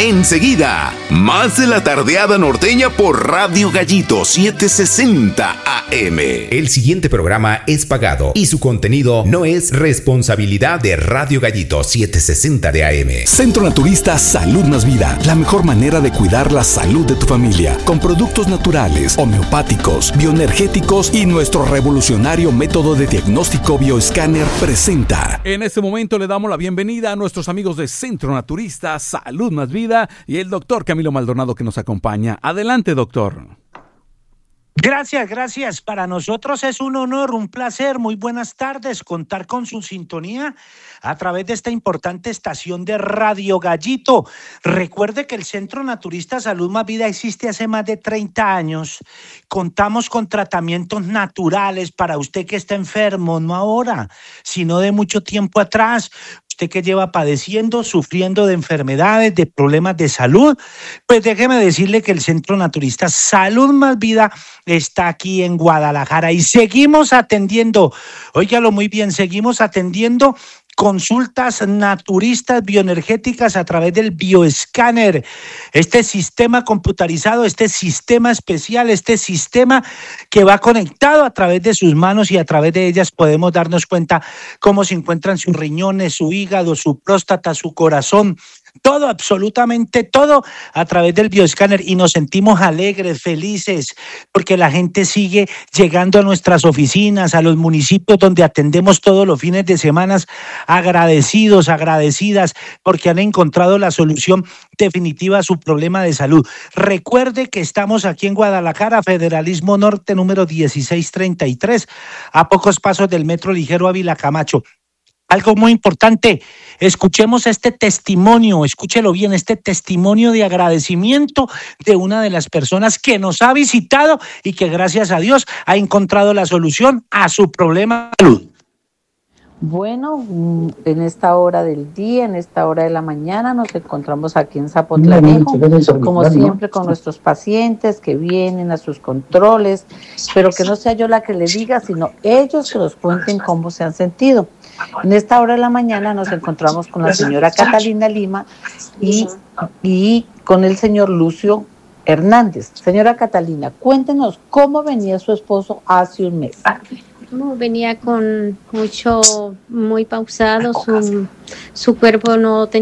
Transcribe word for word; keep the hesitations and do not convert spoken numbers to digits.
Enseguida, más de la tardeada norteña por Radio Gallito setecientos sesenta A M. El siguiente programa es pagado y su contenido no es responsabilidad de Radio Gallito setecientos sesenta de A M. Centro Naturista Salud Más Vida, la mejor manera de cuidar la salud de tu familia, con productos naturales, homeopáticos, bioenergéticos y nuestro revolucionario método de diagnóstico bioescáner presenta. En este momento le damos la bienvenida a nuestros amigos de Centro Naturista Salud Más Vida y el doctor Camilo Maldonado que nos acompaña. Adelante, doctor. Gracias, gracias. Para nosotros es un honor, un placer. Muy buenas tardes. Contar con su sintonía a través de esta importante estación de Radio Gallito. Recuerde que el Centro Naturista Salud Más Vida existe hace más de treinta años. Contamos con tratamientos naturales para usted que está enfermo, no ahora, sino de mucho tiempo atrás. Usted que lleva padeciendo, sufriendo de enfermedades, de problemas de salud, pues déjeme decirle que el Centro Naturista Salud Más Vida está aquí en Guadalajara y seguimos atendiendo, óigalo muy bien, seguimos atendiendo consultas naturistas bioenergéticas a través del bioescáner, este sistema computarizado, este sistema especial, este sistema que va conectado a través de sus manos y a través de ellas podemos darnos cuenta cómo se encuentran sus riñones, su hígado, su próstata, su corazón, todo, absolutamente todo a través del bioescáner y nos sentimos alegres, felices, porque la gente sigue llegando a nuestras oficinas, a los municipios donde atendemos todos los fines de semana, agradecidos, agradecidas, porque han encontrado la solución definitiva a su problema de salud. Recuerde que estamos aquí en Guadalajara, Federalismo Norte, número dieciséis treinta y tres, a pocos pasos del Metro Ligero Ávila Camacho. Algo muy importante, escuchemos este testimonio, escúchelo bien, este testimonio de agradecimiento de una de las personas que nos ha visitado y que gracias a Dios ha encontrado la solución a su problema de salud. Bueno, en esta hora del día, en esta hora de la mañana, nos encontramos aquí en Zapotlanejo, como siempre con nuestros pacientes que vienen a sus controles, pero que no sea yo la que les diga, sino ellos que nos cuenten cómo se han sentido. En esta hora de la mañana nos encontramos con la señora Catalina Lima y, y con el señor Lucio Hernández. Señora Catalina, cuéntenos cómo venía su esposo hace un mes. Venía con mucho, muy pausado, su, su cuerpo no tenía